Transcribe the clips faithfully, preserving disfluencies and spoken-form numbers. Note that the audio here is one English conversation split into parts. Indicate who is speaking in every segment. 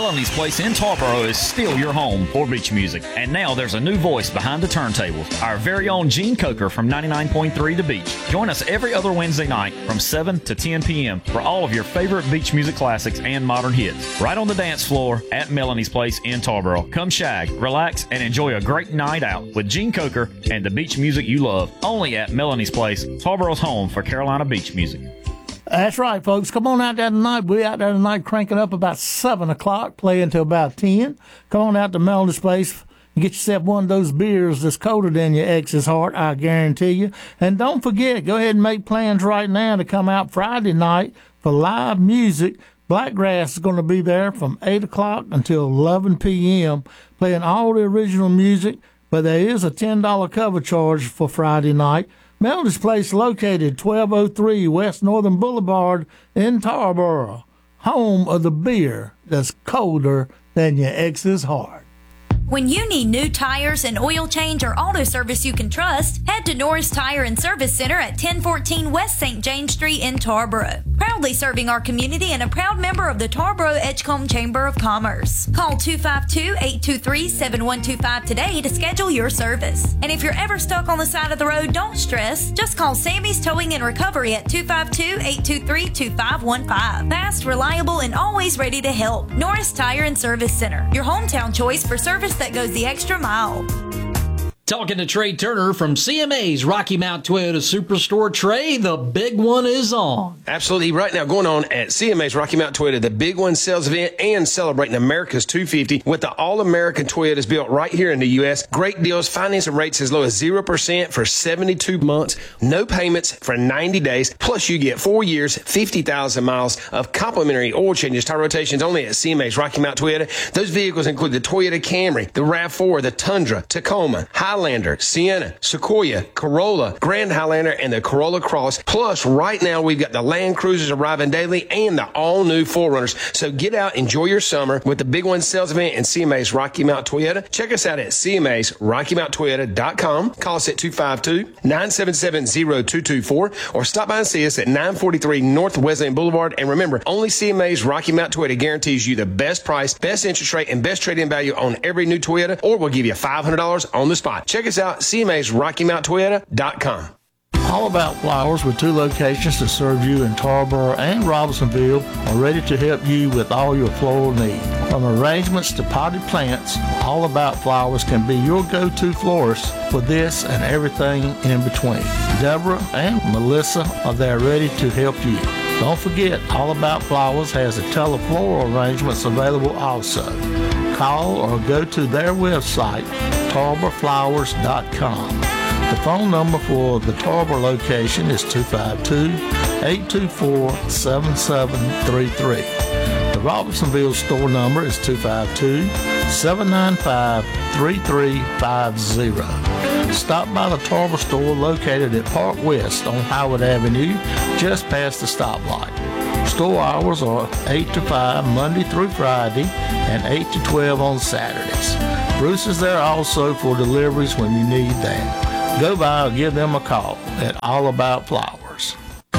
Speaker 1: Melanie's Place in Tarboro is still your home for beach music. And now there's a new voice behind the turntables. Our very own Gene Coker from ninety-nine point three The Beach. Join us every other Wednesday night from seven to ten p.m. for all of your favorite beach music classics and modern hits. Right on the dance floor at Melanie's Place in Tarboro. Come shag, relax, and enjoy a great night out with Gene Coker and the beach music you love. Only at Melanie's Place, Tarboro's home for Carolina beach music.
Speaker 2: That's right, folks. Come on out there tonight. We're out there tonight cranking up about seven o'clock, playing until about ten. Come on out to Melanie's Place and get yourself one of those beers that's colder than your ex's heart, I guarantee you. And don't forget, go ahead and make plans right now to come out Friday night for live music. Blackgrass is going to be there from eight o'clock until eleven p.m., playing all the original music, but there is a ten dollars cover charge for Friday night. Melanie's Place located twelve oh three West Northern Boulevard in Tarboro, home of the beer that's colder than your ex's heart.
Speaker 3: When you need new tires, an oil change, or auto service you can trust, head to Norris Tire and Service Center at ten fourteen West Saint James Street in Tarboro. Proudly serving our community and a proud member of the Tarboro Edgecombe Chamber of Commerce. Call two five two, eight two three, seven one two five today to schedule your service. And if you're ever stuck on the side of the road, don't stress. Just call Sammy's Towing and Recovery at two five two, eight two three, two five one five. Fast, reliable, and always ready to help. Norris Tire and Service Center, your hometown choice for service that goes the extra mile.
Speaker 4: Talking to Trey Turner from C M A's Rocky Mount Toyota Superstore. Trey, the big one is on.
Speaker 5: Absolutely. Right now going on at C M A's Rocky Mount Toyota, the big one sales event and celebrating America's two fifty with the all-American Toyotas built right here in the U S. Great deals, financing rates as low as zero percent for seventy-two months, no payments for ninety days, plus you get four years, fifty thousand miles of complimentary oil changes, tire rotations only at C M A's Rocky Mount Toyota. Those vehicles include the Toyota Camry, the RAV four, the Tundra, Tacoma, Highlander, Sienna, Sequoia, Corolla, Grand Highlander, and the Corolla Cross. Plus, right now, we've got the Land Cruisers arriving daily and the all-new four runners. So get out, enjoy your summer with the Big One sales event in C M A's Rocky Mount Toyota. Check us out at C M A's Rocky Mount Toyota dot com. Call us at two five two, nine seven seven, zero two two four or stop by and see us at nine forty-three North Wesleyan Boulevard. And remember, only C M A's Rocky Mount Toyota guarantees you the best price, best interest rate, and best trade-in value on every new Toyota, or we'll give you five hundred dollars on the spot. Check us out, C M A's Rocky Mount Toyota dot com.
Speaker 2: All About Flowers, with two locations to serve you in Tarboro and Robinsonville, are ready to help you with all your floral needs. From arrangements to potted plants, All About Flowers can be your go-to florist for this and everything in between. Deborah and Melissa are there ready to help you. Don't forget, All About Flowers has a telefloral arrangements available also. Call or go to their website, tarboro flowers dot com. The phone number for the Tarboro location is two five two, eight two four, seven seven three three. The Robinsonville store number is two five two, seven nine five, three three five zero. Stop by the Tarboro store located at Park West on Howard Avenue, just past the stoplight. Store hours are eight to five Monday through Friday and eight to twelve on Saturdays. Bruce is there also for deliveries when you need that. Go by or give them a call at All About Flowers.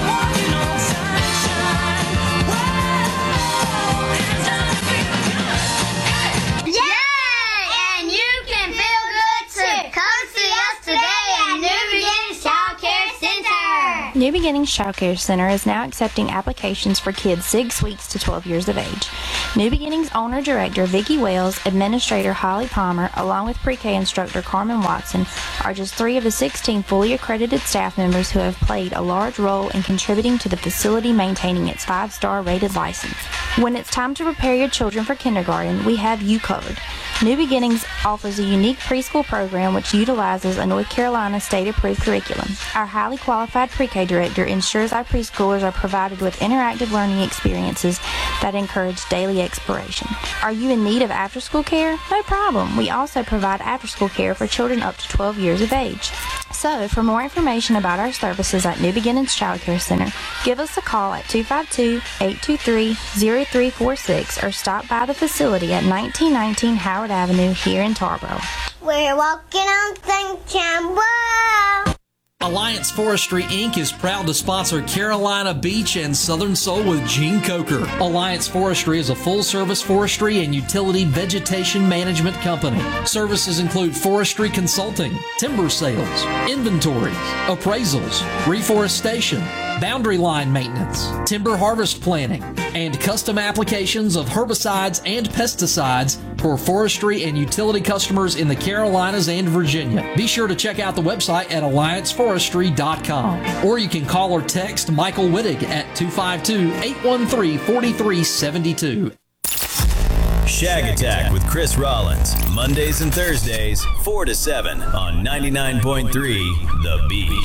Speaker 6: New Beginnings Child Care Center is now accepting applications for kids six weeks to twelve years of age. New Beginnings Owner-Director Vicki Wells, Administrator Holly Palmer, along with Pre-K Instructor Carmen Watson, are just three of the sixteen fully accredited staff members who have played a large role in contributing to the facility maintaining its five-star rated license. When it's time to prepare your children for kindergarten, we have you covered. New Beginnings offers a unique preschool program which utilizes a North Carolina state-approved curriculum. Our highly qualified pre-K director ensures our preschoolers are provided with interactive learning experiences that encourage daily exploration. Are you in need of after-school care? No problem. We also provide after-school care for children up to twelve years of age. So, for more information about our services at New Beginnings Child Care Center, give us a call at two five two, eight two three, zero three four six or stop by the facility at nineteen nineteen Howard Avenue here in Tarboro.
Speaker 7: We're walking on sunshine. Whoa!
Speaker 4: Alliance Forestry, Incorporated is proud to sponsor Carolina Beach and Southern Soul with Gene Coker. Alliance Forestry is a full-service forestry and utility vegetation management company. Services include forestry consulting, timber sales, inventories, appraisals, reforestation, boundary line maintenance, timber harvest planning, and custom applications of herbicides and pesticides for forestry and utility customers in the Carolinas and Virginia. Be sure to check out the website at alliance forestry dot com, or you can call or text Michael Wittig at two five two, eight one three, four three seven two.
Speaker 7: Shag Attack with Chris Rollins, Mondays and Thursdays, four to seven on ninety-nine point three The Beat.